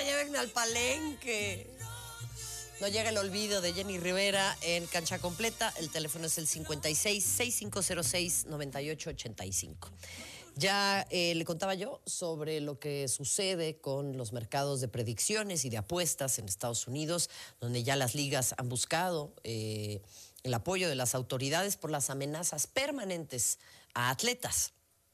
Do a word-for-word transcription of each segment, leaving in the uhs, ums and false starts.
llévenme al palenque. No llega el olvido de Jenny Rivera en Cancha Completa. El teléfono es el cincuenta y seis, sesenta y cinco cero seis, noventa y ocho ochenta y cinco. Ya eh, le contaba yo sobre lo que sucede con los mercados de predicciones y de apuestas en Estados Unidos, donde ya las ligas han buscado eh, el apoyo de las autoridades por las amenazas permanentes a atletas.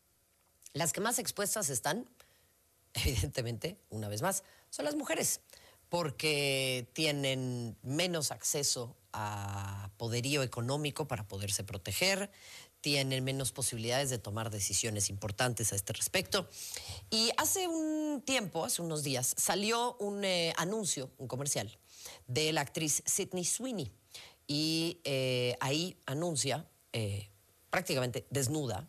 Las que más expuestas están, evidentemente, una vez más, son las mujeres, porque tienen menos acceso a poderío económico para poderse proteger, tienen menos posibilidades de tomar decisiones importantes a este respecto. Y hace un tiempo, hace unos días, salió un eh, anuncio, un comercial, de la actriz Sydney Sweeney. Y eh, ahí anuncia, eh, prácticamente desnuda,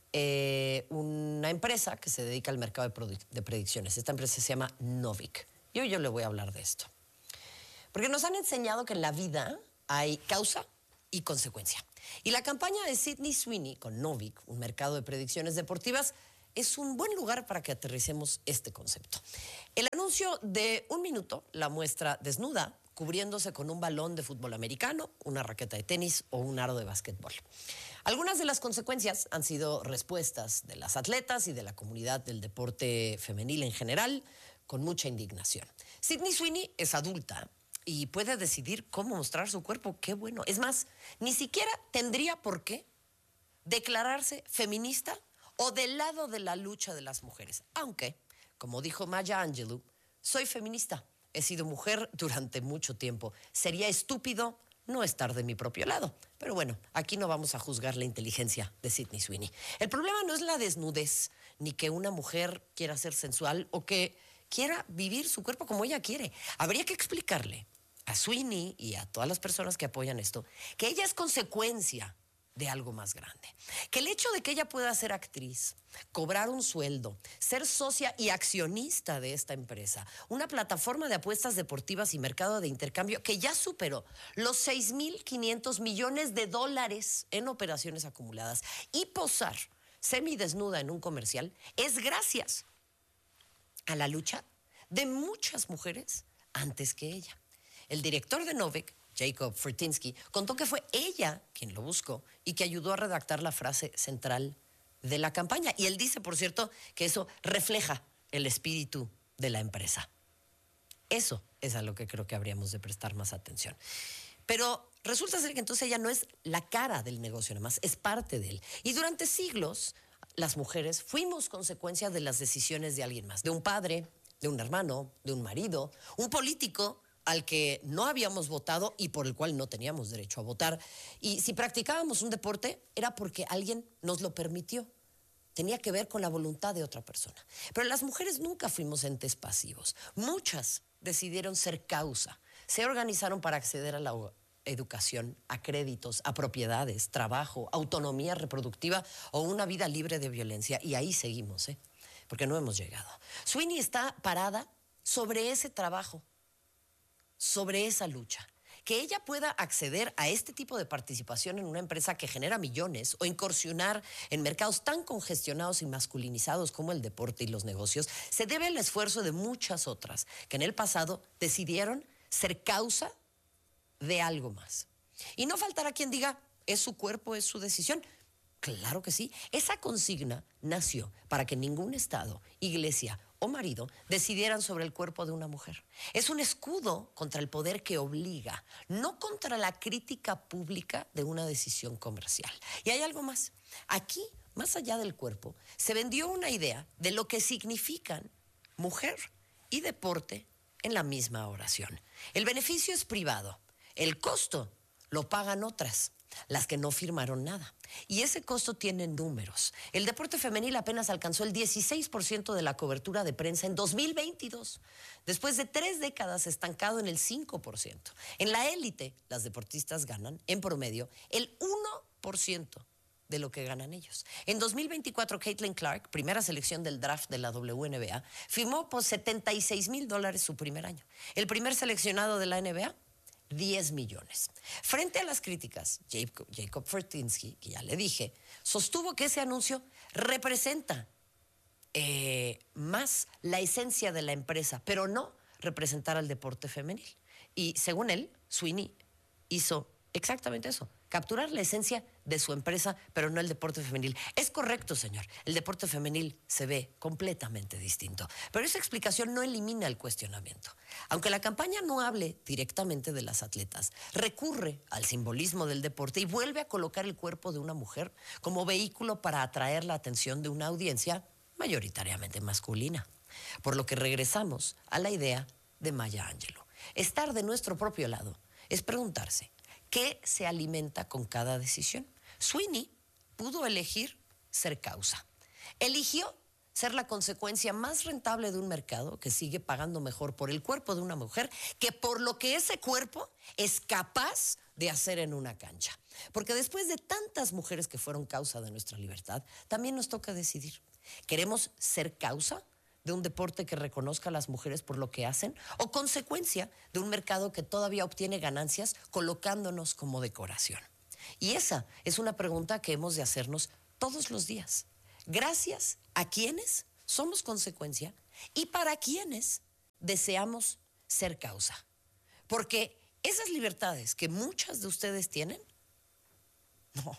eh, una empresa que se dedica al mercado de, de predicciones. Esta empresa se llama Novik. Y hoy yo le voy a hablar de esto. Porque nos han enseñado que en la vida hay causa y consecuencia. Y la campaña de Sydney Sweeney con Novik, un mercado de predicciones deportivas, es un buen lugar para que aterricemos este concepto. El anuncio de un minuto la muestra desnuda, cubriéndose con un balón de fútbol americano, una raqueta de tenis o un aro de básquetbol. Algunas de las consecuencias han sido respuestas de las atletas y de la comunidad del deporte femenil en general, con mucha indignación. Sydney Sweeney es adulta y puede decidir cómo mostrar su cuerpo. ¡Qué bueno! Es más, ni siquiera tendría por qué declararse feminista o del lado de la lucha de las mujeres. Aunque, como dijo Maya Angelou, soy feminista. He sido mujer durante mucho tiempo. Sería estúpido no estar de mi propio lado. Pero bueno, aquí no vamos a juzgar la inteligencia de Sydney Sweeney. El problema no es la desnudez, ni que una mujer quiera ser sensual o que quiera vivir su cuerpo como ella quiere. Habría que explicarle a Sweeney y a todas las personas que apoyan esto que ella es consecuencia de algo más grande. Que el hecho de que ella pueda ser actriz, cobrar un sueldo, ser socia y accionista de esta empresa, una plataforma de apuestas deportivas y mercado de intercambio que ya superó los seis mil quinientos millones de dólares en operaciones acumuladas y posar semidesnuda en un comercial, es gracias a la lucha de muchas mujeres antes que ella. El director de Novik, Jacob Furtinsky, contó que fue ella quien lo buscó y que ayudó a redactar la frase central de la campaña. Y él dice, por cierto, que eso refleja el espíritu de la empresa. Eso es a lo que creo que habríamos de prestar más atención. Pero resulta ser que entonces ella no es la cara del negocio nada más, es parte de él. Y durante siglos, las mujeres fuimos consecuencia de las decisiones de alguien más, de un padre, de un hermano, de un marido, un político al que no habíamos votado y por el cual no teníamos derecho a votar. Y si practicábamos un deporte, era porque alguien nos lo permitió. Tenía que ver con la voluntad de otra persona. Pero las mujeres nunca fuimos entes pasivos. Muchas decidieron ser causa. Se organizaron para acceder a la educación, a créditos, a propiedades, trabajo, autonomía reproductiva o una vida libre de violencia. Y ahí seguimos, ¿eh? Porque no hemos llegado. Sweeney está parada sobre ese trabajo, sobre esa lucha. Que ella pueda acceder a este tipo de participación en una empresa que genera millones o incursionar en mercados tan congestionados y masculinizados como el deporte y los negocios, se debe al esfuerzo de muchas otras que en el pasado decidieron ser causa de algo más. Y no faltará quien diga, es su cuerpo, es su decisión. Claro que sí. Esa consigna nació para que ningún estado, iglesia o marido decidieran sobre el cuerpo de una mujer. Es un escudo contra el poder que obliga, no contra la crítica pública de una decisión comercial. Y hay algo más. Aquí, más allá del cuerpo, se vendió una idea de lo que significan mujer y deporte en la misma oración. El beneficio es privado. El costo lo pagan otras, las que no firmaron nada. Y ese costo tiene números. El deporte femenil apenas alcanzó el dieciséis por ciento de la cobertura de prensa en dos mil veintidós, después de tres décadas estancado en el cinco por ciento. En la élite, las deportistas ganan, en promedio, el uno por ciento de lo que ganan ellos. En dos mil veinticuatro, Caitlin Clark, primera selección del draft de la W N B A, firmó por setenta y seis mil dólares su primer año. El primer seleccionado de la N B A, diez millones. Frente a las críticas, Jacob, Jacob Furtinsky, que ya le dije, sostuvo que ese anuncio representa eh, más la esencia de la empresa, pero no representar al deporte femenil. Y según él, Sweeney hizo exactamente eso, capturar la esencia de su empresa, pero no el deporte femenil. Es correcto, señor, el deporte femenil se ve completamente distinto, pero esa explicación no elimina el cuestionamiento. Aunque la campaña no hable directamente de las atletas, recurre al simbolismo del deporte y vuelve a colocar el cuerpo de una mujer como vehículo para atraer la atención de una audiencia mayoritariamente masculina. Por lo que regresamos a la idea de Maya Angelou. Estar de nuestro propio lado es preguntarse, ¿qué se alimenta con cada decisión? Sweeney pudo elegir ser causa. Eligió ser la consecuencia más rentable de un mercado que sigue pagando mejor por el cuerpo de una mujer que por lo que ese cuerpo es capaz de hacer en una cancha. Porque después de tantas mujeres que fueron causa de nuestra libertad, también nos toca decidir. ¿Queremos ser causa de un deporte que reconozca a las mujeres por lo que hacen o consecuencia de un mercado que todavía obtiene ganancias colocándonos como decoración? Y esa es una pregunta que hemos de hacernos todos los días. Gracias a quienes somos consecuencia y para quienes deseamos ser causa. Porque esas libertades que muchas de ustedes tienen, no,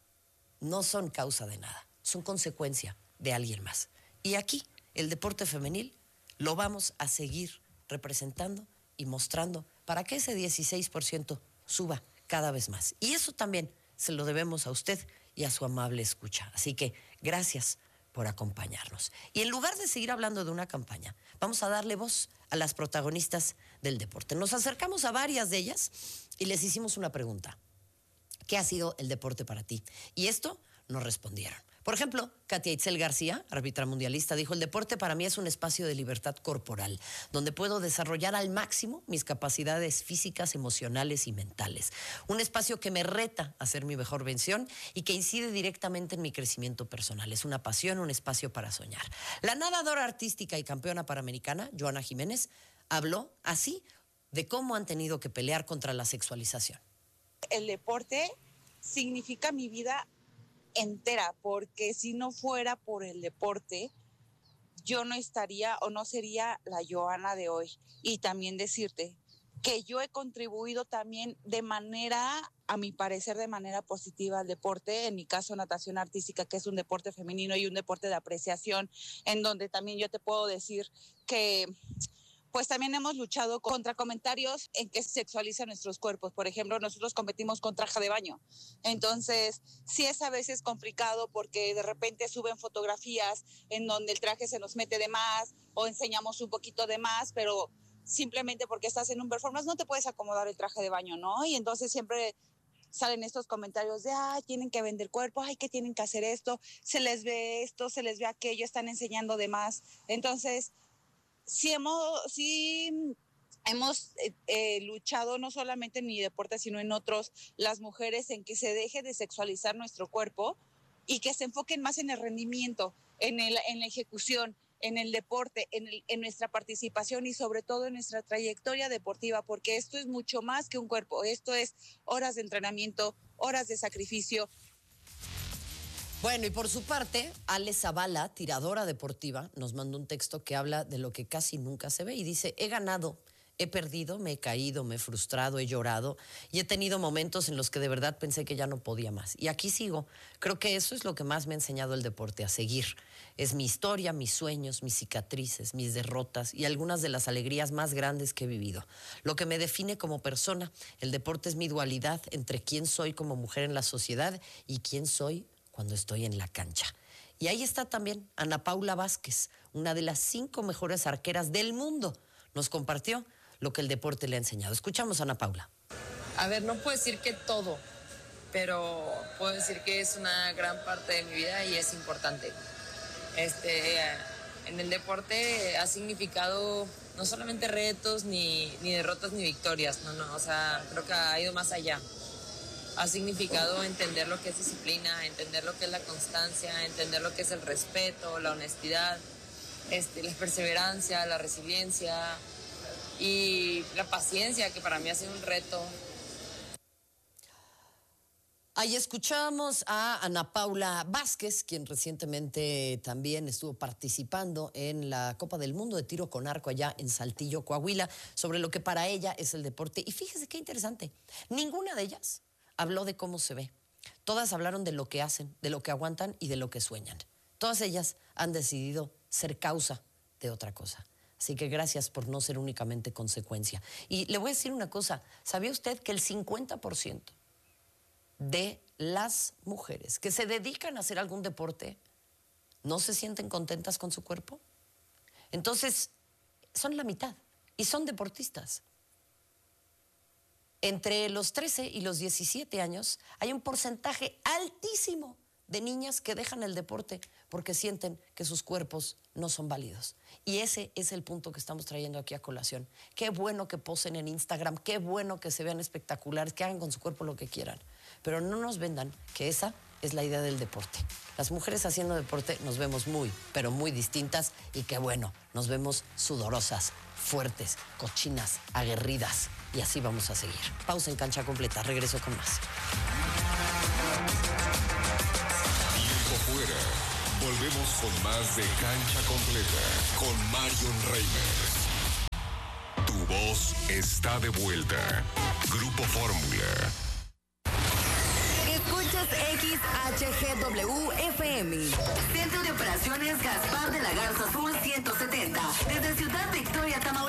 no son causa de nada, son consecuencia de alguien más. Y aquí, el deporte femenil lo vamos a seguir representando y mostrando para que ese dieciséis por ciento suba cada vez más. Y eso también se lo debemos a usted y a su amable escucha. Así que gracias por acompañarnos. Y en lugar de seguir hablando de una campaña, vamos a darle voz a las protagonistas del deporte. Nos acercamos a varias de ellas y les hicimos una pregunta. ¿Qué ha sido el deporte para ti? Y esto nos respondieron. Por ejemplo, Katia Itzel García, árbitra mundialista, dijo: el deporte para mí es un espacio de libertad corporal, donde puedo desarrollar al máximo mis capacidades físicas, emocionales y mentales. Un espacio que me reta a ser mi mejor versión y que incide directamente en mi crecimiento personal. Es una pasión, un espacio para soñar. La nadadora artística y campeona panamericana, Joana Jiménez, habló así de cómo han tenido que pelear contra la sexualización. El deporte significa mi vida entera, porque si no fuera por el deporte, yo no estaría o no sería la Joana de hoy. Y también decirte que yo he contribuido también de manera, a mi parecer, de manera positiva al deporte, en mi caso natación artística, que es un deporte femenino y un deporte de apreciación, en donde también yo te puedo decir que pues también hemos luchado contra comentarios en que se sexualizan nuestros cuerpos. Por ejemplo, nosotros competimos con traje de baño. Entonces, sí es a veces complicado porque de repente suben fotografías en donde el traje se nos mete de más o enseñamos un poquito de más, pero simplemente porque estás en un performance no te puedes acomodar el traje de baño, ¿no? Y entonces siempre salen estos comentarios de, ay, tienen que vender cuerpo, ay, que tienen que hacer esto, se les ve esto, se les ve aquello, están enseñando de más. Entonces, sí hemos, sí hemos eh, eh, luchado no solamente en mi deporte, sino en otros, las mujeres, en que se deje de sexualizar nuestro cuerpo y que se enfoquen más en el rendimiento, en, el, en la ejecución, en el deporte, en, el, en nuestra participación y sobre todo en nuestra trayectoria deportiva, porque esto es mucho más que un cuerpo, esto es horas de entrenamiento, horas de sacrificio. Bueno, y por su parte, Ale Zavala, tiradora deportiva, nos mandó un texto que habla de lo que casi nunca se ve y dice: he ganado, he perdido, me he caído, me he frustrado, he llorado y he tenido momentos en los que de verdad pensé que ya no podía más. Y aquí sigo. Creo que eso es lo que más me ha enseñado el deporte, a seguir. Es mi historia, mis sueños, mis cicatrices, mis derrotas y algunas de las alegrías más grandes que he vivido. Lo que me define como persona, el deporte es mi dualidad entre quién soy como mujer en la sociedad y quién soy cuando estoy en la cancha. Y ahí está también Ana Paula Vázquez, una de las cinco mejores arqueras del mundo. Nos compartió lo que el deporte le ha enseñado. Escuchamos a Ana Paula. A ver, no puedo decir que todo, pero puedo decir que es una gran parte de mi vida y es importante. Este, en el deporte ha significado no solamente retos, ni, ni derrotas, ni victorias. No, no, o sea, creo que ha ido más allá. Ha significado entender lo que es disciplina, entender lo que es la constancia, entender lo que es el respeto, la honestidad, este, la perseverancia, la resiliencia y la paciencia, que para mí ha sido un reto. Ahí escuchamos a Ana Paula Vázquez, quien recientemente también estuvo participando en la Copa del Mundo de tiro con arco allá en Saltillo, Coahuila, sobre lo que para ella es el deporte. Y fíjese qué interesante, ninguna de ellas habló de cómo se ve. Todas hablaron de lo que hacen, de lo que aguantan y de lo que sueñan. Todas ellas han decidido ser causa de otra cosa. Así que gracias por no ser únicamente consecuencia. Y le voy a decir una cosa, ¿sabía usted que el cincuenta por ciento de las mujeres que se dedican a hacer algún deporte no se sienten contentas con su cuerpo? Entonces, son la mitad y son deportistas. Entre los trece y los diecisiete años hay un porcentaje altísimo de niñas que dejan el deporte porque sienten que sus cuerpos no son válidos. Y ese es el punto que estamos trayendo aquí a colación. Qué bueno que posen en Instagram, qué bueno que se vean espectaculares, que hagan con su cuerpo lo que quieran. Pero no nos vendan que esa es la idea del deporte. Las mujeres haciendo deporte nos vemos muy, pero muy distintas y qué bueno, nos vemos sudorosas, fuertes, cochinas, aguerridas y así vamos a seguir. Pausa en Cancha Completa, regreso con más. Fuera. Volvemos con más de Cancha Completa con Marion Reimers. Tu voz está de vuelta. Grupo Fórmula. Escuchas X H G W F M. Centro de Operaciones Gaspar de la Garza Sur ciento setenta. Desde Ciudad Victoria, Tamaulipas.